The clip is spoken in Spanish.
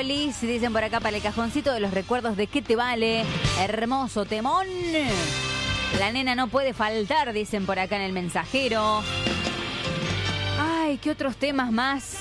Polis, dicen por acá, para el cajoncito de los recuerdos de ¿Qué te vale? Hermoso temón. La nena no puede faltar, dicen por acá en el mensajero. Ay, ¿qué otros temas más?